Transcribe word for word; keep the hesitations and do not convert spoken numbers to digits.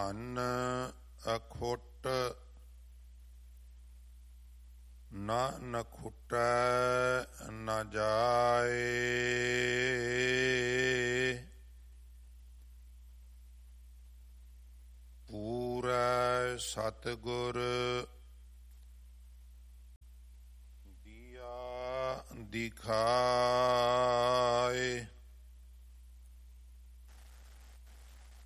ਧਨ ਅਖੁੱਟ ਨਾ ਨਖੁੱਟੈ ਨ ਜਾਏ। ਪੂਰੈ ਸਤਿਗੁਰ ਦੀਆ ਦਿਖਾਏ।